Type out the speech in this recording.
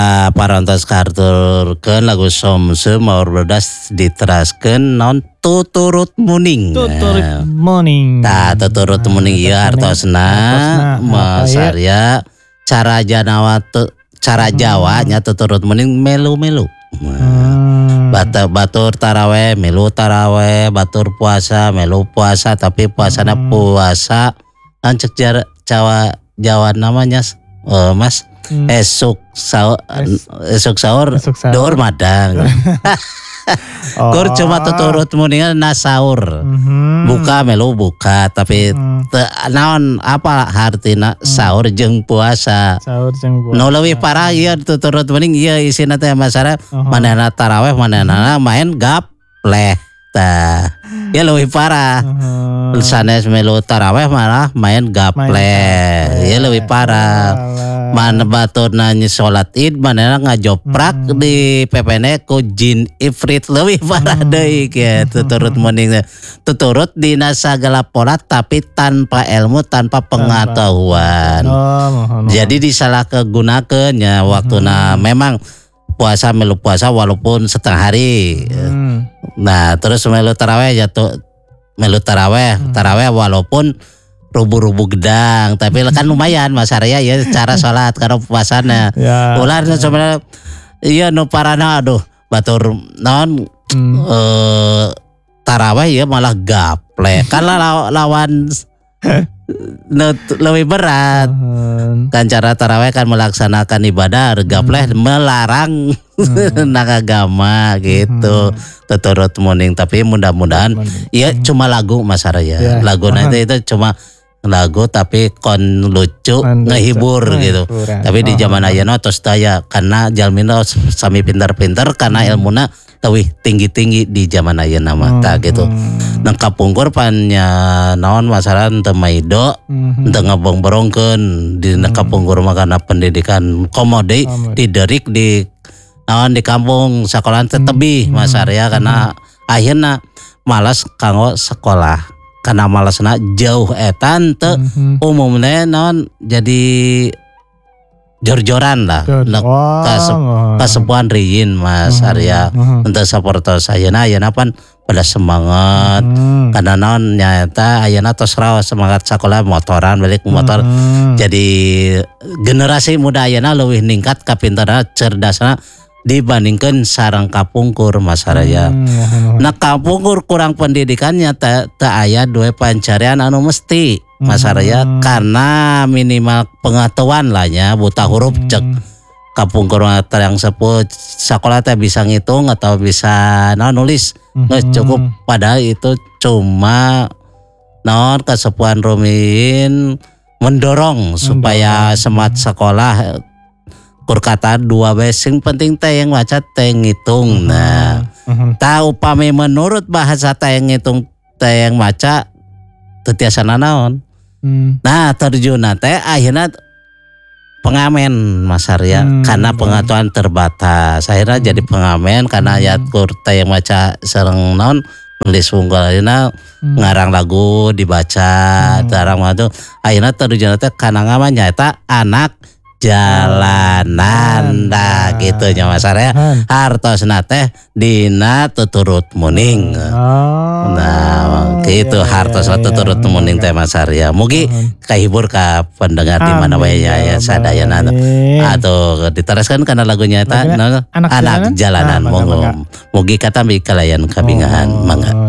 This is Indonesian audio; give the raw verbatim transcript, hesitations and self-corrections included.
Uh, parantos karturkeun lagu Somse Maur Berdas diteraskeun non tuturut muning. Tuturut muning. Tah tuturut muning ieu artosna masarya cara Janawa tu, cara Jawa nya tuturut muning melu-melu. Hmm. Bata batur taraweh melu taraweh, batur puasa melu puasa tapi puasana hmm. puasa ancek Jawa Jawa namanya uh, Mas Hmm. esuk sahur es, esuk sahur dohor madang. Oh. Kur cuma tuturut muningan na sahur. Mm-hmm. Buka melu buka tapi mm. te, naon apa hartina mm. sahur jeung puasa. Sahur jeung puasa. Nu leuwih parah ieu tuturut muning ieu isina teh masara uh-huh. manehna taraweh manehna main gapleh. Tah, ya leuwih parah. Uh-huh. Sanes melu taraweh malah main gapleh. Ya leuwih parah. Mana batur nanya sholat id mana ngajoprak hmm. di P P N ku jin ifrit lebih parah hmm. deui ya tuturut muning tuturut dina sagala pola tapi tanpa ilmu tanpa pengetahuan. Oh, jadi disalah kegunakeunnya waktuna hmm. memang puasa melu puasa walaupun setengah hari. Hmm. Nah, terus melu taraweh jatuh melu taraweh, hmm. taraweh walaupun rubuh-rubuh gedang tapi kan lumayan Mas Arya ya cara sholat karena puasana ya, ular ya. Sebenarnya iya nu parana aduh batur non hmm. eh, taraweh ya malah gaple kan law, lawan lebih berat kan cara taraweh kan melaksanakan ibadah gaple hmm. melarang hmm. nang agama gitu hmm. tuturut muning tapi mudah-mudahan ya hmm. cuma lagu Mas Arya ya. Lagu nanti itu cuma lagu tapi kon lucu ngehibur gitu. Hiburan. Tapi di zaman oh, ayeuna tos daya karena jalmina sami pintar-pintar karena hmm. ilmuna teuwih tinggi-tinggi di zaman ayeuna mah hmm. gitu. Nang kapungkur pannya naon masalah teu maido hmm. teu ngabong-borongkeun di hmm. kapungkur mah kana pendidikan komode oh, diderik di naon di kampung sekolah teh tebih hmm. Mas Arya karena hmm. ayeuna malas kanggo sekolah. Karena malasna jauh etan teu mm-hmm. umumnya non jadi jor-joran lah wow. Kasep, kasepuan riyin Mas uh-huh. Arya uh-huh. untuk saportos ayeuna ayeuna pan pada semangat uh-huh. karena non nyata ayeuna tos raos semangat sekolah motoran balik motor uh-huh. jadi generasi muda ayeuna leuwih ningkat kapinteran cerdasna dibandingkan sarang kapungkur Mas Arya. Hmm. Nah kapungkur kurang pendidikannya teu aya dua pancarian anu mesti Mas Arya hmm. karena minimal pengetahuan lahnya buta huruf hmm. cek kapungkur yang sepuh sekolah teh bisa ngitung atau bisa nah, nulis hmm. nah, cukup padahal itu cuma non kesepuhan rumiin mendorong hmm. supaya semat sekolah kata dua basing penting teh yang baca teh ngitung. Nah, uh-huh. tahu upami menurut bahasa teh yang ngitung teh yang baca tetiasa naon. Hmm. Nah, terjun teh akhirnya pengamen Mas Arya hmm. karena pengetahuan terbatas. Akhirnya hmm. jadi pengamen karena hmm. ayat kur teh yang baca sareng naon nulis unggul akhirnya hmm. ngarang lagu dibaca hmm. tarang mah tuh akhirnya terjun teh kana ngaman nyata anak jalanan dah gitu nya Mas Arya hartosna teh dina tuturut muning. Oh, nah gitu iya, hartosna iya, tuturut iya, muning teh Mas Arya. Mugi kahibur ka pendengar di mana wae ya sadayana atau diteruskan kana lagunya eta anak, anak jalanan. Jalanan. Ah, monggo mugi katambi kalayan kabingahan mangga.